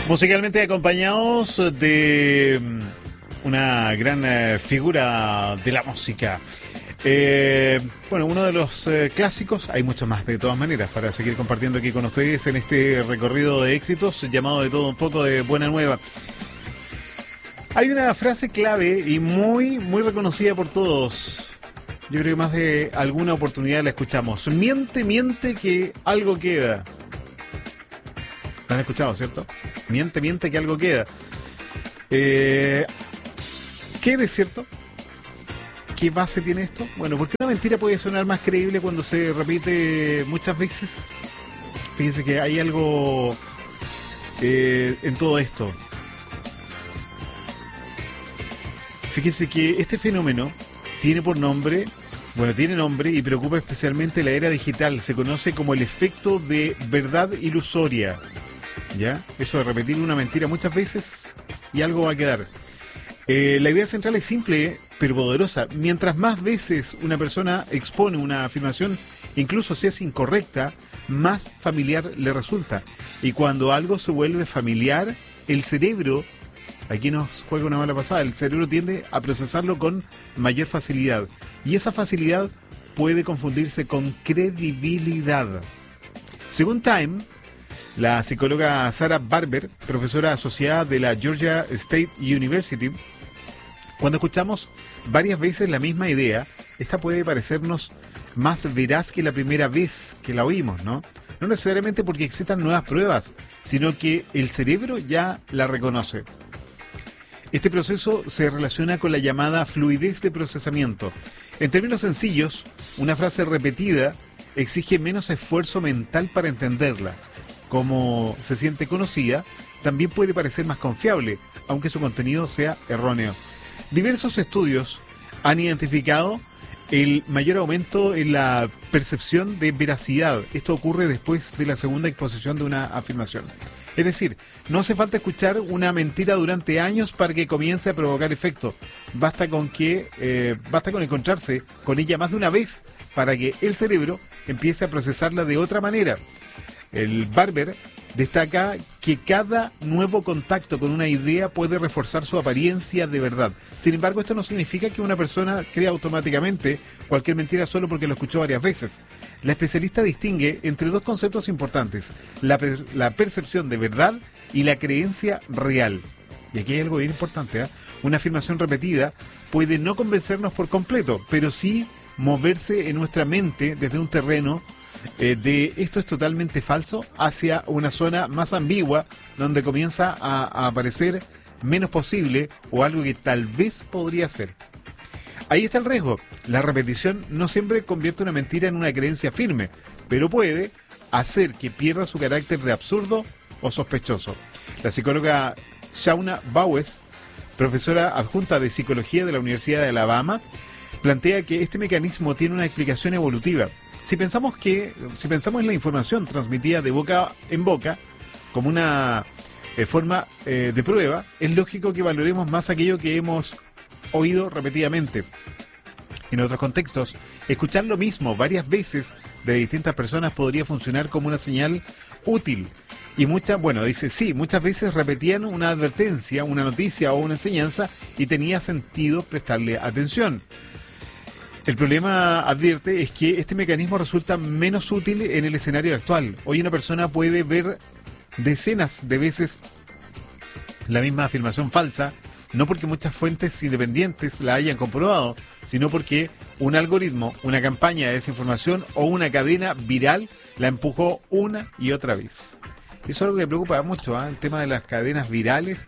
Musicalmente acompañados de una gran figura de la música. Bueno, uno de los clásicos, hay muchos más de todas maneras para seguir compartiendo aquí con ustedes en este recorrido de éxitos llamado De Todo Un Poco de Buena Nueva. Hay una frase clave y muy reconocida por todos. Yo creo que más de alguna oportunidad la escuchamos. Miente, miente que algo queda. ¿Lo han escuchado, cierto? Miente, miente que algo queda. ¿Qué es cierto? ¿Qué base tiene esto? Bueno, porque una mentira puede sonar más creíble cuando se repite muchas veces. Fíjense que hay algo en todo esto. Fíjense que este fenómeno tiene nombre y preocupa especialmente la era digital. Se conoce como el efecto de verdad ilusoria. ¿Ya? Eso de repetir una mentira muchas veces y algo va a quedar. La idea central es simple pero poderosa. Mientras más veces una persona expone una afirmación, incluso si es incorrecta, más familiar le resulta. Y cuando algo se vuelve familiar, el cerebro, aquí nos juega una mala pasada, el cerebro tiende a procesarlo con mayor facilidad. Y esa facilidad puede confundirse con credibilidad. Según Time, la psicóloga Sarah Barber, profesora asociada de la Georgia State University, cuando escuchamos varias veces la misma idea, esta puede parecernos más veraz que la primera vez que la oímos, ¿no? No necesariamente porque existan nuevas pruebas, sino que el cerebro ya la reconoce. Este proceso se relaciona con la llamada fluidez de procesamiento. En términos sencillos, una frase repetida exige menos esfuerzo mental para entenderla. Como se siente conocida, también puede parecer más confiable, aunque su contenido sea erróneo. Diversos estudios han identificado el mayor aumento en la percepción de veracidad. Esto ocurre después de la segunda exposición de una afirmación. Es decir, no hace falta escuchar una mentira durante años para que comience a provocar efecto. Basta con encontrarse con ella más de una vez para que el cerebro empiece a procesarla de otra manera. El Barber destaca que cada nuevo contacto con una idea puede reforzar su apariencia de verdad. Sin embargo, esto no significa que una persona crea automáticamente cualquier mentira solo porque lo escuchó varias veces. La especialista distingue entre dos conceptos importantes: la percepción de verdad y la creencia real. Y aquí hay algo bien importante, ¿eh? Una afirmación repetida puede no convencernos por completo, pero sí moverse en nuestra mente desde un terreno de esto es totalmente falso hacia una zona más ambigua donde comienza a aparecer menos posible o algo que tal vez podría ser. Ahí está el riesgo. La repetición no siempre convierte una mentira en una creencia firme, pero puede hacer que pierda su carácter de absurdo o sospechoso. La psicóloga Shauna Bowes, profesora adjunta de psicología de la Universidad de Alabama, plantea que este mecanismo tiene una explicación evolutiva. Si pensamos en la información transmitida de boca en boca como una forma de prueba, es lógico que valoremos más aquello que hemos oído repetidamente. En otros contextos, escuchar lo mismo varias veces de distintas personas podría funcionar como una señal útil. Y muchas veces repetían una advertencia, una noticia o una enseñanza y tenía sentido prestarle atención. El problema, advierte, es que este mecanismo resulta menos útil en el escenario actual. Hoy una persona puede ver decenas de veces la misma afirmación falsa, no porque muchas fuentes independientes la hayan comprobado, sino porque un algoritmo, una campaña de desinformación o una cadena viral la empujó una y otra vez. Eso es algo que me preocupa mucho, el tema de las cadenas virales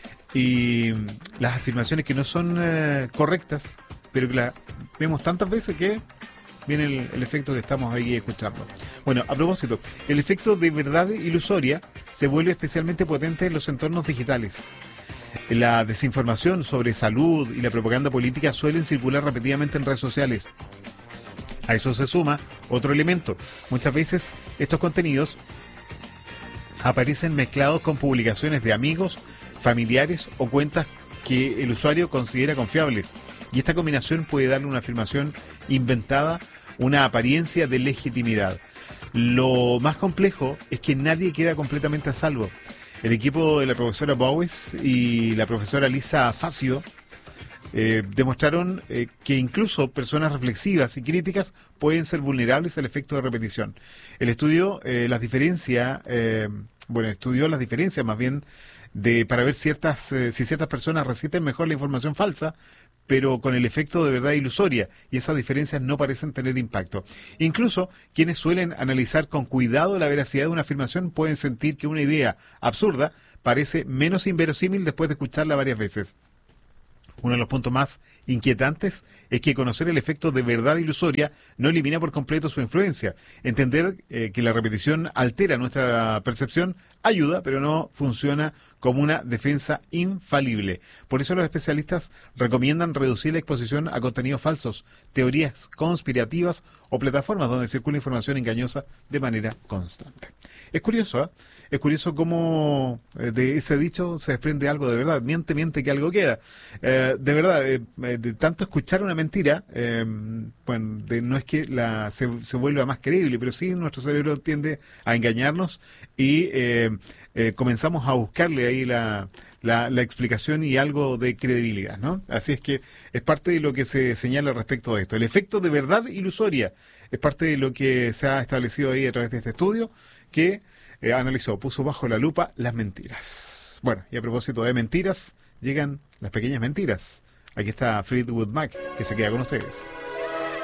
y las afirmaciones que no son correctas, pero que la vemos tantas veces que viene el efecto que estamos ahí escuchando. Bueno, a propósito, el efecto de verdad ilusoria se vuelve especialmente potente en los entornos digitales. La desinformación sobre salud y la propaganda política suelen circular repetidamente en redes sociales. A eso se suma otro elemento. Muchas veces estos contenidos aparecen mezclados con publicaciones de amigos, familiares o cuentas que el usuario considera confiables. Y esta combinación puede darle una afirmación inventada, una apariencia de legitimidad. Lo más complejo es que nadie queda completamente a salvo. El equipo de la profesora Bowes y la profesora Lisa Facio demostraron que incluso personas reflexivas y críticas pueden ser vulnerables al efecto de repetición. El estudio estudió las diferencias más bien para ver si ciertas personas resienten mejor la información falsa, pero con el efecto de verdad ilusoria, y esas diferencias no parecen tener impacto. Incluso quienes suelen analizar con cuidado la veracidad de una afirmación pueden sentir que una idea absurda parece menos inverosímil después de escucharla varias veces. Uno de los puntos más inquietantes es que conocer el efecto de verdad ilusoria no elimina por completo su influencia. Entender que la repetición altera nuestra percepción ayuda, pero no funciona como una defensa infalible. Por eso los especialistas recomiendan reducir la exposición a contenidos falsos, teorías conspirativas o plataformas donde circula información engañosa de manera constante. Es curioso, ¿eh? Es curioso cómo de ese dicho se desprende algo de verdad. Miente, miente que algo queda. De verdad, de tanto escuchar una mentira, no es que se vuelva más creíble, pero sí nuestro cerebro tiende a engañarnos y comenzamos a buscarle ahí la explicación y algo de credibilidad, ¿no? Así es que es parte de lo que se señala respecto de esto. El efecto de verdad ilusoria es parte de lo que se ha establecido ahí a través de este estudio que puso bajo la lupa las mentiras. Bueno, y a propósito de mentiras, llegan las pequeñas mentiras. Aquí está Fleetwood Mac, que se queda con ustedes.